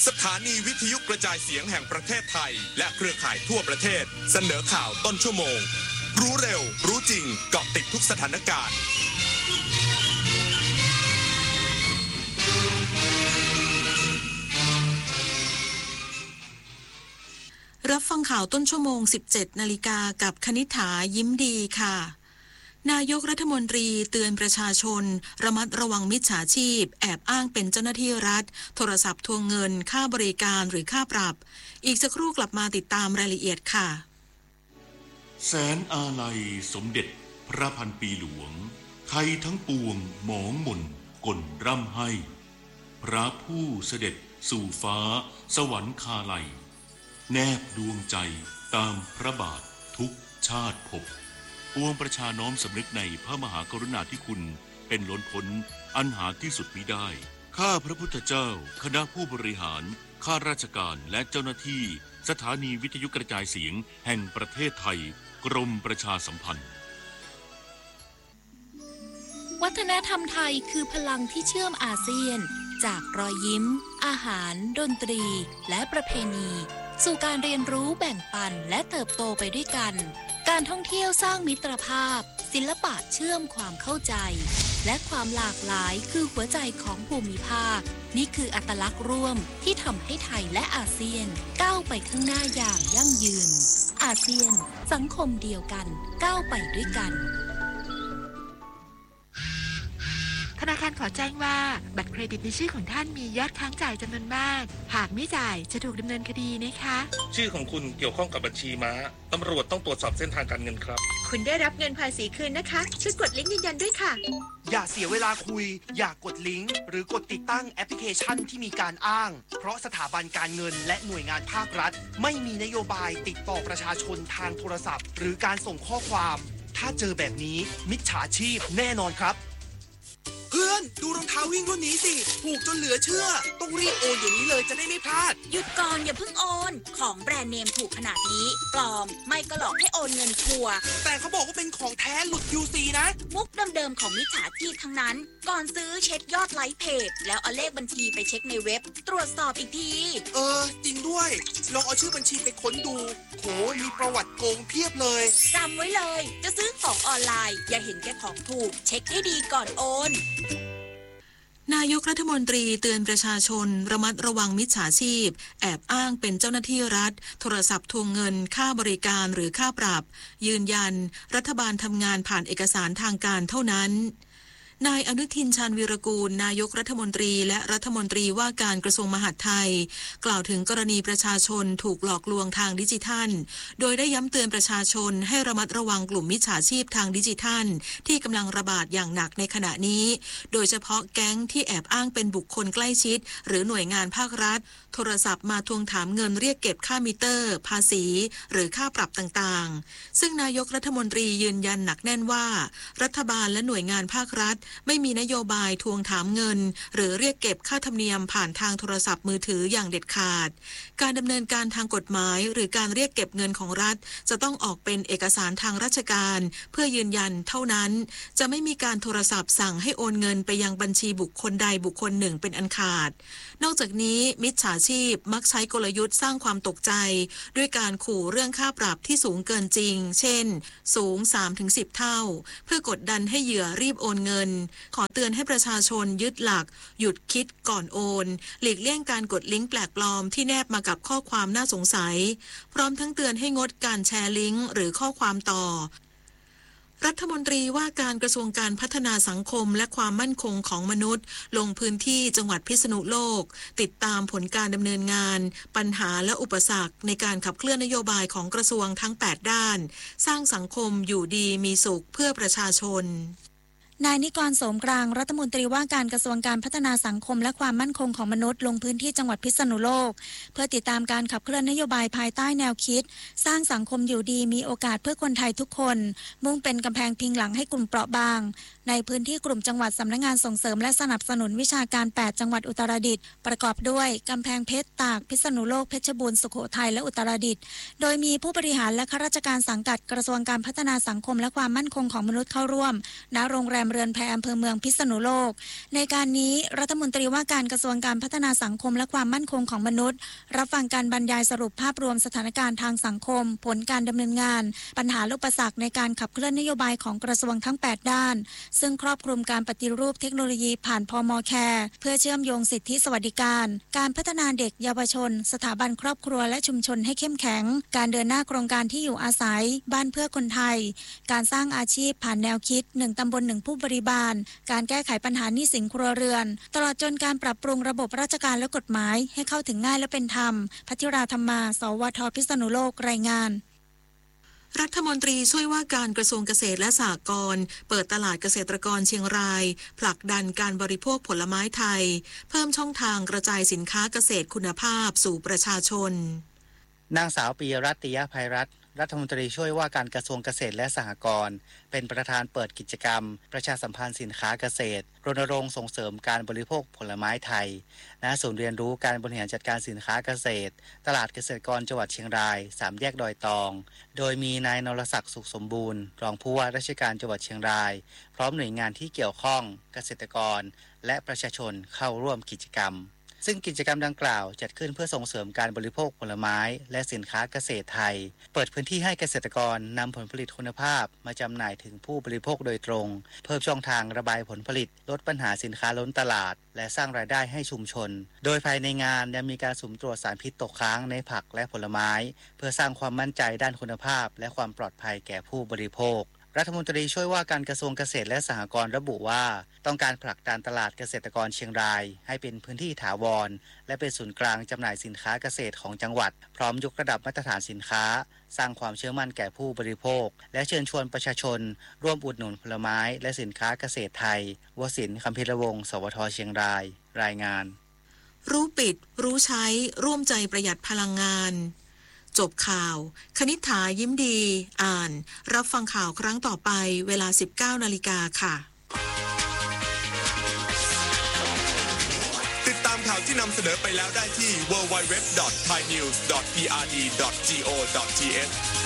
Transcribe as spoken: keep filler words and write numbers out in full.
สถานีวิทยุกระจายเสียงแห่งประเทศไทยและเครือข่ายทั่วประเทศเสนอข่าวต้นชั่วโมงรู้เร็วรู้จริงเกาะติดทุกสถานการณ์รับฟังข่าวต้นชั่วโมง สิบเจ็ดนาฬิกากับคณิษฐายิ้มดีค่ะนายกรัฐมนตรีเตือนประชาชนระมัดระวังมิจฉาชีพแอบอ้างเป็นเจ้าหน้าที่รัฐโทรศัพท์ทวงเงินค่าบริการหรือค่าปรับอีกสักครู่กลับมาติดตามรายละเอียดค่ะแสนอาลัยสมเด็จพระพันปีหลวงไทยทั้งปวงหมองหม่นก่นร่ำให้พระผู้เสด็จสู่ฟ้าสวรรคาลัยแนบดวงใจตามพระบาททุกชาติภพปวงประชาน้อมสำนึกในพระมหากรุณาธิคุณเป็นล้นพ้นอันหาที่สุดมิได้ข้าพระพุทธเจ้าคณะผู้บริหารข้าราชการและเจ้าหน้าที่สถานีวิทยุกระจายเสียงแห่งประเทศไทยกรมประชาสัมพันธ์วัฒนธรรมไทยคือพลังที่เชื่อมอาเซียนจากรอยยิ้มอาหารดนตรีและประเพณีสู่การเรียนรู้แบ่งปันและเติบโตไปด้วยกันการท่องเที่ยวสร้างมิตรภาพศิลปะเชื่อมความเข้าใจและความหลากหลายคือหัวใจของภูมิภาคนี่คืออัตลักษณ์ร่วมที่ทำให้ไทยและอาเซียนก้าวไปข้างหน้าอย่างยั่งยืนอาเซียนสังคมเดียวกันก้าวไปด้วยกันธนาคารขอแจ้งว่าบัตรเครดิตในชื่อของท่านมียอดค้างจ่ายจำนวนมากหากไม่จ่ายจะถูกดำเนินคดีนะคะชื่อของคุณเกี่ยวข้องกับบัญชีม้าตำรวจต้องตรวจสอบเส้นทางการเงินครับคุณได้รับเงินภาษีคืนนะคะช่วยกดลิงก์ยืนยันด้วยค่ะอย่าเสียเวลาคุยอย่ากดลิงก์หรือกดติดตั้งแอปพลิเคชันที่มีการอ้างเพราะสถาบันการเงินและหน่วยงานภาครัฐไม่มีนโยบายติดต่อประชาชนทางโทรศัพท์หรือการส่งข้อความถ้าเจอแบบนี้มิจฉาชีพแน่นอนครับเพื่อนดูรองเท้าวิ่งรุ่นนี้สิถูกจนเหลือเชื่อต้องรีบโอนเดี๋ยวนี้เลยจะได้ไม่พลาดหยุดก่อนอย่าเพิ่งโอนของแบรนด์เนมถูกขนาดนี้ปลอมไม่ก็หลอกให้โอนเงินชัวร์แต่เขาบอกว่าเป็นของแท้หลุด ยู ซี นะมุกเดิมๆของมิจฉาชีพทั้งนั้นก่อนซื้อเช็คยอดไลค์เพจแล้วเอาเลขบัญชีไปเช็คในเว็บตรวจสอบอีกทีเออจริงด้วยลองเอาชื่อบัญชีไปค้นดูโหมีประวัติโกงเพียบเลยจำไว้เลยจะซื้อของออนไลน์อย่าเห็นแก่ของถูกเช็คให้ดีก่อนโอนนายกรัฐมนตรีเตือนประชาชนระมัดระวังมิจฉาชีพแอบอ้างเป็นเจ้าหน้าที่รัฐโทรศัพท์ทวงเงินค่าบริการหรือค่าปรับยืนยันรัฐบาลทำงานผ่านเอกสารทางการเท่านั้นนายอนุทินชาญวีรกูลนายกรัฐมนตรีและรัฐมนตรีว่าการกระทรวงมหาดไทยกล่าวถึงกรณีประชาชนถูกหลอกลวงทางดิจิทัลโดยได้ย้ำเตือนประชาชนให้ระมัดระวังกลุ่มมิจฉาชีพทางดิจิทัลที่กำลังระบาดอย่างหนักในขณะนี้โดยเฉพาะแก๊งที่แอบอ้างเป็นบุคคลใกล้ชิดหรือหน่วยงานภาครัฐโทรศัพท์มาทวงถามเงินเรียกเก็บค่ามิเตอร์ภาษีหรือค่าปรับต่างๆซึ่งนายกรัฐมนตรียืนยันหนักแน่นว่ารัฐบาลและหน่วยงานภาครัฐไม่มีนโยบายทวงถามเงินหรือเรียกเก็บค่าธรรมเนียมผ่านทางโทรศัพท์มือถืออย่างเด็ดขาดการดำเนินการทางกฎหมายหรือการเรียกเก็บเงินของรัฐจะต้องออกเป็นเอกสารทางราชการเพื่อยืนยันเท่านั้นจะไม่มีการโทรศัพท์สั่งให้โอนเงินไปยังบัญชีบุคคลใดบุคคลหนึ่งเป็นอันขาดนอกจากนี้มิจฉาชีพมักใช้กลยุทธ์สร้างความตกใจด้วยการขู่เรื่องค่าปรับที่สูงเกินจริงเช่นสูง สามถึงสิบ เท่าเพื่อกดดันให้เหยื่อรีบโอนเงินขอเตือนให้ประชาชนยึดหลักหยุดคิดก่อนโอนหลีกเลี่ยงการกดลิงก์แปลกปลอมที่แนบมากับข้อความน่าสงสัยพร้อมทั้งเตือนให้งดการแชร์ลิงก์หรือข้อความต่อรัฐมนตรีว่าการกระทรวงการพัฒนาสังคมและความมั่นคงของมนุษย์ลงพื้นที่จังหวัดพิษณุโลกติดตามผลการดำเนินงานปัญหาและอุปสรรคในการขับเคลื่อนนโยบายของกระทรวงทั้งแปดด้านสร้างสังคมอยู่ดีมีสุขเพื่อประชาชนนายนิกรโสมกลางรัฐมนตรีว่าการกระทรวงการพัฒนาสังคมและความมั่นคงของมนุษย์ลงพื้นที่จังหวัดพิษณุโลกเพื่อติดตามการขับเคลื่อนนโยบายภายใต้แนวคิดสร้างสังคมอยู่ดีมีโอกาสเพื่อคนไทยทุกคนมุ่งเป็นกำแพงพิงหลังให้กลุ่มเปราะบางในพื้นที่กลุ่มจังหวัดสำนักงานส่งเสริมและสนับสนุนวิชาการแปดจังหวัดอุตรดิตถ์ประกอบด้วยกำแพงเพชรตากพิษณุโลกเพชรบูรณ์สุโขทัยและอุตรดิตถ์โดยมีผู้บริหารและข้าราชการสังกัดกระทรวงการพัฒนาสังคมและความมั่นคงของมนุษย์เข้าร่วมณโรงแรมเรือนแพอำเภอเมืองพิษณุโลกในการนี้รัฐมนตรีว่าการกระทรวงการพัฒนาสังคมและความมั่นคงของมนุษย์รับฟังการบรรยายสรุปภาพรวมสถานการณ์ทางสังคมผลการดำเนินงานปัญหาอุปสรรคในการขับเคลื่อนนโยบายของกระทรวงทั้งแปดด้านซึ่งครอบคลุมการปฏิรูปเทคโนโลยีผ่านพม.แคร์เพื่อเชื่อมโยงสิทธิสวัสดิการการพัฒนาเด็กเยาวชนสถาบันครอบครัวและชุมชนให้เข้มแข็งการเดินหน้าโครงการที่อยู่อาศัยบ้านเพื่อคนไทยการสร้างอาชีพผ่านแนวคิดหนึ่งตำบลหนึ่งผู้บริบาลการแก้ไขปัญหาหนี้สินครัวเรือนตลอดจนการปรับปรุงระบบราชการและกฎหมายให้เข้าถึงง่ายและเป็นธรรมพัทิราธรรมาสวทพิษณุโลกรายงานรัฐมนตรีช่วยว่าการกระทรวงเกษตรและสหกรณ์เปิดตลาดเกษตรกรเชียงรายผลักดันการบริโภคผลไม้ไทยเพิ่มช่องทางกระจายสินค้าเกษตรคุณภาพสู่ประชาชนนางสาวปิยรัตน์ ติยภัยรัตน์รัฐมนตรีช่วยว่าการกระทรวงเกษตรและสหกรณ์เป็นประธานเปิดกิจกรรมประชาสัมพันธ์สินค้าเกษตรรณรงค์ส่งเสริมการบริโภคผลไม้ไทยณศูนย์เรียนรู้การบริหารจัดการสินค้าเกษตรตลาดเกษตรกรจังหวัดเชียงรายสามแยกดอยตองโดยมีนายนรศักดิ์สุขสมบูรณ์รองผู้ว่าราชการจังหวัดเชียงรายพร้อมหน่วยงานที่เกี่ยวข้องเกษตรกรและประชาชนเข้าร่วมกิจกรรมซึ่งกิจกรรมดังกล่าวจัดขึ้นเพื่อส่งเสริมการบริโภคผลไม้และสินค้าเกษตรไทยเปิดพื้นที่ให้เกษตรกรนำผลผลิตคุณภาพมาจำหน่ายถึงผู้บริโภคโดยตรงเพิ่มช่องทางระบายผลผลิตลดปัญหาสินค้าล้นตลาดและสร้างรายได้ให้ชุมชนโดยภายในงานยังมีการสุ่มตรวจสารพิษตกค้างในผักและผลไม้เพื่อสร้างความมั่นใจด้านคุณภาพและความปลอดภัยแก่ผู้บริโภครัฐมนตรีช่วยว่าการกระทรวงเกษตรและสหกรณ์ระบุว่าต้องการผลักดันตลาดเกษตรกรเชียงรายให้เป็นพื้นที่ถาวรและเป็นศูนย์กลางจำหน่ายสินค้าเกษตรของจังหวัดพร้อมยกระดับมาตรฐานสินค้าสร้างความเชื่อมั่นแก่ผู้บริโภคและเชิญชวนประชาชนร่วมอุดหนุนผลไม้และสินค้าเกษตรไทยวสินทร์ คัมภีรวงศ์สวทเชียงรายรายงานรู้ปิดรู้ใช้ร่วมใจประหยัดพลังงานจบข่าวคณิษฐายิ้มดีอ่านรับฟังข่าวครั้งต่อไปเวลา สิบเก้านาฬิกา ค่ะติดตามข่าวที่นำเสนอไปแล้วได้ที่ ดับเบิลยู ดับเบิลยู ดับเบิลยู ดอท ไทยนิวส์ ดอท พี อาร์ ดี ดอท จี โอ ดอท ที เอช